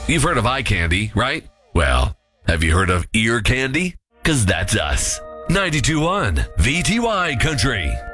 You've heard of eye candy, right? Well, have you heard of ear candy? Because that's us. 92.1 VTY Country.